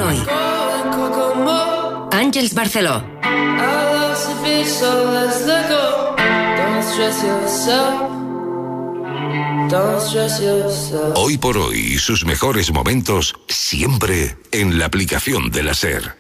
hoy. Àngels Barceló. Hoy por hoy, sus mejores momentos siempre en la aplicación de la SER.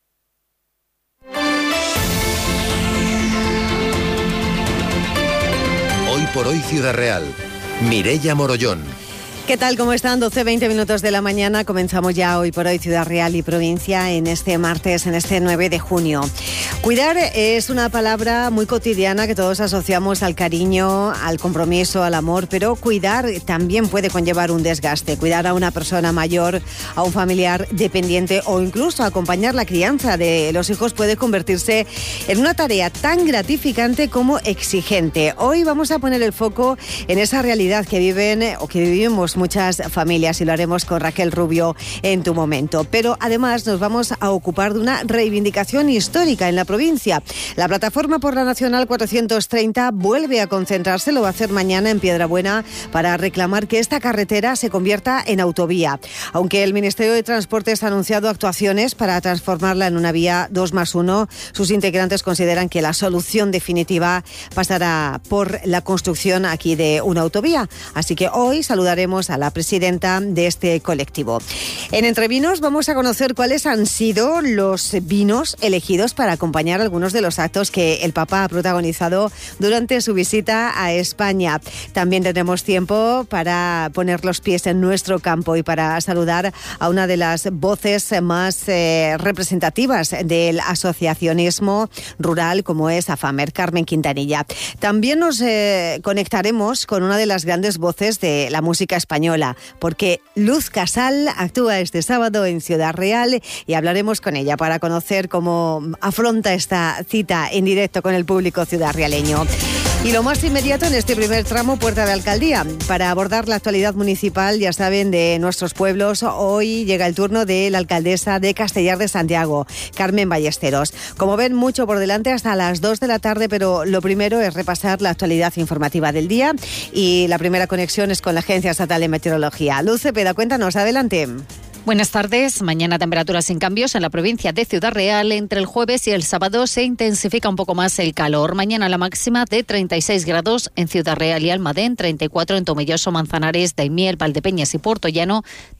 Hoy por hoy Ciudad Real. Mireia Morollón. ¿Qué tal? ¿Cómo están? 12:20 minutos de la mañana. Comenzamos ya Hoy por Hoy Ciudad Real y Provincia en este martes, en este 9 de junio. Cuidar es una palabra muy cotidiana que todos asociamos al cariño, al compromiso, al amor, pero cuidar también puede conllevar un desgaste. Cuidar a una persona mayor, a un familiar dependiente o incluso acompañar la crianza de los hijos puede convertirse en una tarea tan gratificante como exigente. Hoy vamos a poner el foco en esa realidad que viven o que vivimos muchas familias y lo haremos con Raquel Rubio en Tu Momento. Pero además nos vamos a ocupar de una reivindicación histórica en la provincia. La Plataforma por la Nacional 430 vuelve a concentrarse, lo va a hacer mañana en Piedrabuena, para reclamar que esta carretera se convierta en autovía. Aunque el Ministerio de Transportes ha anunciado actuaciones para transformarla en una vía 2+1, sus integrantes consideran que la solución definitiva pasará por la construcción aquí de una autovía. Así que hoy saludaremos a la presidenta de este colectivo. En Entrevinos vamos a conocer cuáles han sido los vinos elegidos para acompañar algunos de los actos que el Papa ha protagonizado durante su visita a España. También tendremos tiempo para poner los pies en nuestro campo y para saludar a una de las voces más representativas del asociacionismo rural, como es AFAMER, Carmen Quintanilla. También nos conectaremos con una de las grandes voces de la música española, porque Luz Casal actúa este sábado en Ciudad Real y hablaremos con ella para conocer cómo afronta esta cita en directo con el público ciudadrealeño. Y lo más inmediato en este primer tramo, Puerta de Alcaldía. Para abordar la actualidad municipal, ya saben, de nuestros pueblos, hoy llega el turno de la alcaldesa de Castellar de Santiago, Carmen Ballesteros. Como ven, mucho por delante hasta las 2 de la tarde, pero lo primero es repasar la actualidad informativa del día y la primera conexión es con la Agencia Estatal de Meteorología. Luz Cepeda, cuéntanos, adelante. Buenas tardes. Mañana temperaturas sin cambios en la provincia de Ciudad Real. Entre el jueves y el sábado se intensifica un poco más el calor. Mañana la máxima de 36 grados en Ciudad Real y Almadén, 34 en Tomelloso, Manzanares, Daimiel, Valdepeñas y Puerto Llano,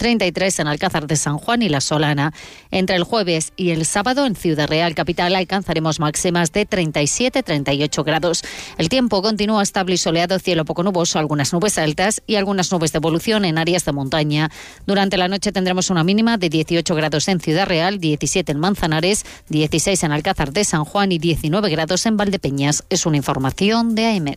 33 en Alcázar de San Juan y La Solana. Entre el jueves y el sábado en Ciudad Real capital alcanzaremos máximas de 37-38 grados. El tiempo continúa estable y soleado, cielo poco nuboso, algunas nubes altas y algunas nubes de evolución en áreas de montaña. Durante la noche tendremos una mínima de 18 grados en Ciudad Real, 17 en Manzanares, 16 en Alcázar de San Juan y 19 grados en Valdepeñas. Es una información de AEMET.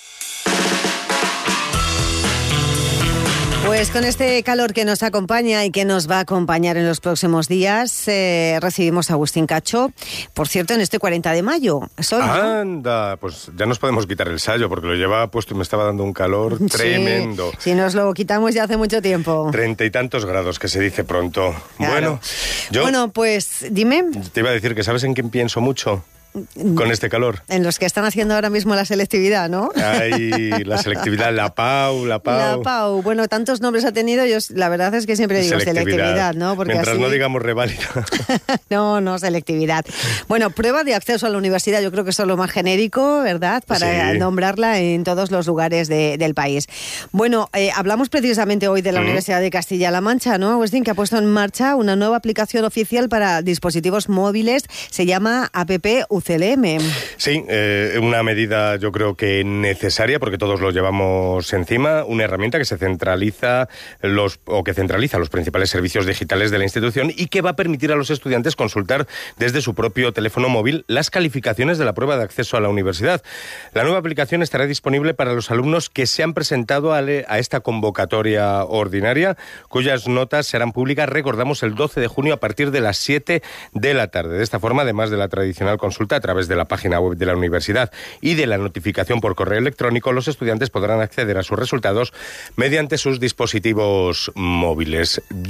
Pues con este calor que nos acompaña y que nos va a acompañar en los próximos días, recibimos a Agustín Cacho, por cierto, en este 40 de mayo. Sol, ¿no? Anda, pues ya nos podemos quitar el sayo, porque lo llevaba puesto y me estaba dando un calor tremendo. Sí, nos lo quitamos ya hace mucho tiempo. 30 y tantos grados, que se dice pronto. Claro. Bueno, Bueno, pues dime. te iba a decir que ¿sabes en quién pienso mucho? Con este calor. En los que están haciendo ahora mismo la selectividad, ¿no? Ay, la selectividad, la PAU. La PAU. Bueno, tantos nombres ha tenido, yo la verdad es que siempre digo selectividad, ¿no? Porque mientras así... no digamos reválida. No, selectividad. Bueno, prueba de acceso a la universidad, yo creo que eso es lo más genérico, ¿verdad? Para nombrarla en todos los lugares del país. Bueno, hablamos precisamente hoy de la Universidad de Castilla-La Mancha, ¿no, Agustín? Que ha puesto en marcha una nueva aplicación oficial para dispositivos móviles, se llama APP UCLM. Sí, una medida yo creo que necesaria porque todos lo llevamos encima, una herramienta que centraliza los principales servicios digitales de la institución y que va a permitir a los estudiantes consultar desde su propio teléfono móvil las calificaciones de la prueba de acceso a la universidad. La nueva aplicación estará disponible para los alumnos que se han presentado a esta convocatoria ordinaria, cuyas notas serán públicas, recordamos, el 12 de junio a partir de las 7 de la tarde. De esta forma, además de la tradicional consulta a través de la página web de la universidad y de la notificación por correo electrónico, los estudiantes podrán acceder a sus resultados mediante sus dispositivos móviles. Yo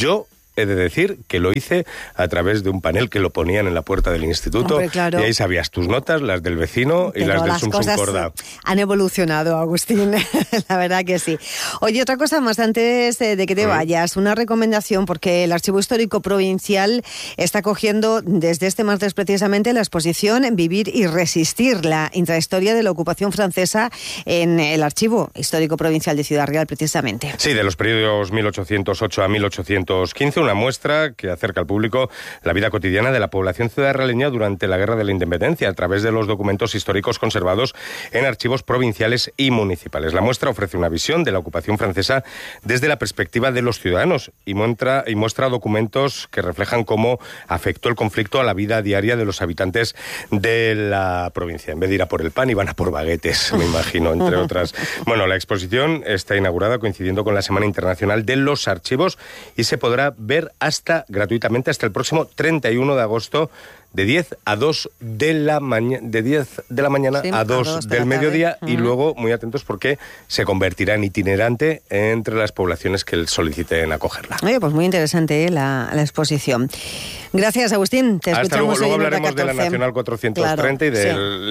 he de decir que lo hice a través de un panel que lo ponían en la puerta del instituto. Hombre, claro. Y ahí sabías tus notas, las del vecino y las del Sumsum Corda. Han evolucionado, Agustín, la verdad que sí. Oye, otra cosa más antes de que te vayas, una recomendación, porque el Archivo Histórico Provincial está cogiendo desde este martes precisamente la exposición Vivir y Resistir, la intrahistoria de la ocupación francesa en el Archivo Histórico Provincial de Ciudad Real, precisamente. Sí, de los periodos 1808 a 1815, una muestra que acerca al público la vida cotidiana de la población ciudadrealeña durante la Guerra de la Independencia a través de los documentos históricos conservados en archivos provinciales y municipales. La muestra ofrece una visión de la ocupación francesa desde la perspectiva de los ciudadanos y muestra documentos que reflejan cómo afectó el conflicto a la vida diaria de los habitantes de la provincia. En vez de ir a por el pan, iban a por baguetes, me imagino, entre otras. Bueno, la exposición está inaugurada coincidiendo con la Semana Internacional de los Archivos y se podrá ver gratuitamente hasta el próximo 31 de agosto de 10 a 2 de la mañana, de 10 de la mañana a 2 del mediodía, y luego, muy atentos porque se convertirá en itinerante entre las poblaciones que soliciten acogerla. Oye, pues muy interesante la exposición. Gracias, Agustín. Te escuchamos. Luego hablaremos de la Nacional 430 y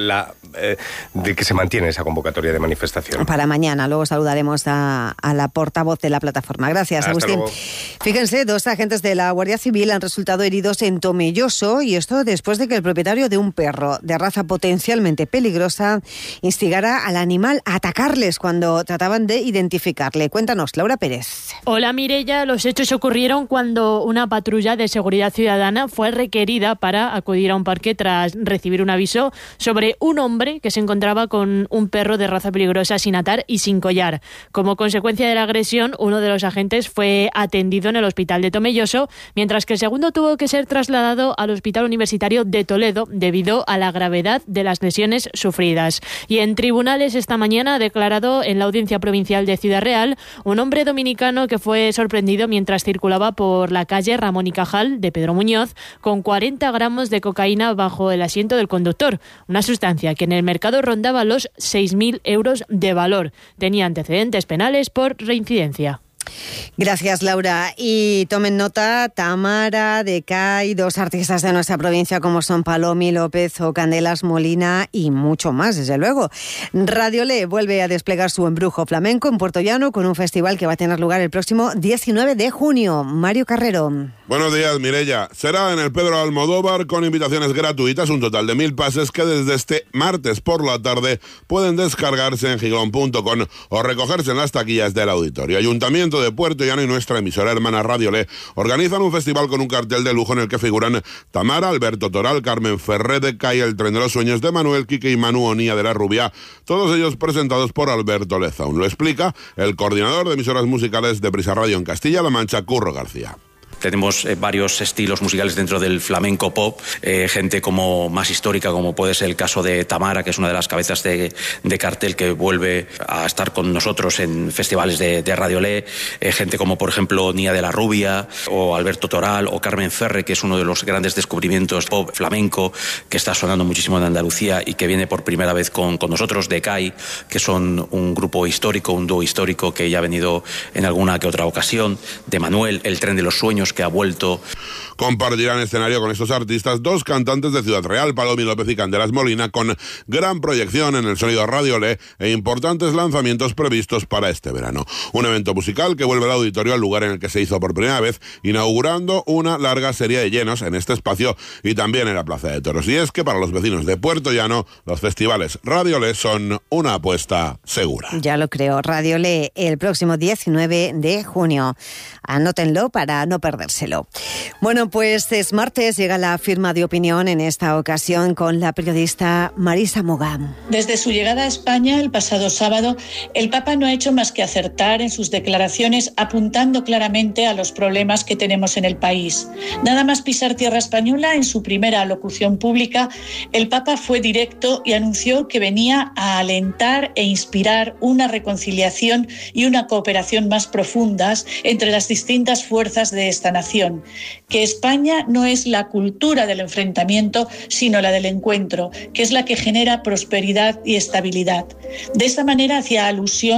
de de que se mantiene esa convocatoria de manifestación. Para mañana, luego saludaremos a la portavoz de la plataforma. Gracias, Agustín. Luego. Fíjense, 2 agentes de la Guardia Civil han resultado heridos en Tomelloso, y esto después de que el propietario de un perro de raza potencialmente peligrosa instigara al animal a atacarles cuando trataban de identificarle. Cuéntanos, Laura Pérez. Hola, Mireia. Los hechos ocurrieron cuando una patrulla de seguridad ciudadana fue requerida para acudir a un parque tras recibir un aviso sobre un hombre que se encontraba con un perro de raza peligrosa sin atar y sin collar. Como consecuencia de la agresión, uno de los agentes fue atendido en el hospital de Tomelloso, mientras que el segundo tuvo que ser trasladado al Hospital Universitario de Toledo debido a la gravedad de las lesiones sufridas. Y en tribunales esta mañana ha declarado en la Audiencia Provincial de Ciudad Real un hombre dominicano que fue sorprendido mientras circulaba por la calle Ramón y Cajal de Pedro Muñoz con 40 gramos de cocaína bajo el asiento del conductor, una sustancia que en el mercado rondaba los 6.000 euros de valor. Tenía antecedentes penales por reincidencia. Gracias, Laura. Y tomen nota, Tamara, Decay, 2 artistas de nuestra provincia como son Palomi López o Candelas Molina y mucho más, desde luego. Radiolé vuelve a desplegar su embrujo flamenco en Puerto Llano con un festival que va a tener lugar el próximo 19 de junio. Mario Carrero. Buenos días, Mireia. Será en el Pedro Almodóvar con invitaciones gratuitas, un total de 1.000 pases que desde este martes por la tarde pueden descargarse en gijón.com o recogerse en las taquillas del auditorio. Ayuntamiento de Puerto Llano y nuestra emisora hermana Radiolé organizan un festival con un cartel de lujo en el que figuran Tamara, Alberto Toral, Carmen Ferrer, Decay, El Tren de los Sueños de Manuel, Quique y Manu Onía de la Rubia, todos ellos presentados por Alberto Lezaun. Lo explica el coordinador de emisoras musicales de Prisa Radio en Castilla-La Mancha, Curro García. Tenemos varios estilos musicales dentro del flamenco pop, gente como más histórica, como puede ser el caso de Tamara, que es una de las cabezas de cartel que vuelve a estar con nosotros en festivales de Radiolé, gente como por ejemplo Nia de la Rubia, o Alberto Toral, o Carmen Ferre, que es uno de los grandes descubrimientos pop flamenco, que está sonando muchísimo en Andalucía y que viene por primera vez con nosotros, Decay, que son un grupo histórico, un dúo histórico que ya ha venido en alguna que otra ocasión, de Manuel, El Tren de los Sueños, que ha vuelto. Compartirán escenario con estos artistas 2 cantantes de Ciudad Real, Palomi López y Candelas Molina, con gran proyección en el sonido Radiolé e importantes lanzamientos previstos para este verano. Un evento musical que vuelve al auditorio, al lugar en el que se hizo por primera vez, inaugurando una larga serie de llenos en este espacio y también en la Plaza de Toros. Y es que para los vecinos de Puerto Llano, los festivales Radiolé son una apuesta segura. Ya lo creo, Radiolé el próximo 19 de junio. Anótenlo para no perdérselo. Bueno, pues es martes, llega la firma de opinión en esta ocasión con la periodista Marisa Mogán. Desde su llegada a España el pasado sábado, el Papa no ha hecho más que acertar en sus declaraciones, apuntando claramente a los problemas que tenemos en el país. Nada más pisar tierra española, en su primera alocución pública, el Papa fue directo y anunció que venía a alentar e inspirar una reconciliación y una cooperación más profundas entre las distintas fuerzas de esta nación, que España no es la cultura del enfrentamiento, sino la del encuentro, que es la que genera prosperidad y estabilidad. De esta manera hacía alusión al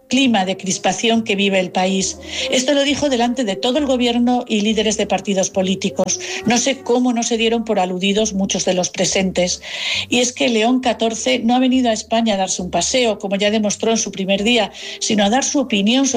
clima de crispación que vive el país. Esto lo dijo delante de todo el gobierno y líderes de partidos políticos. No sé cómo no se dieron por aludidos muchos de los presentes. Y es que León XIV no ha venido a España a darse un paseo, como ya demostró en su primer día, sino a dar su opinión sobre